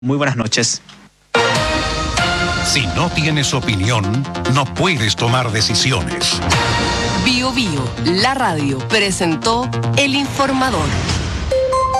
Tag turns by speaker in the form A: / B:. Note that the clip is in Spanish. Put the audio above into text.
A: Muy buenas noches.
B: Si no tienes opinión, no puedes tomar decisiones.
C: Bio Bio, la radio, presentó El Informador.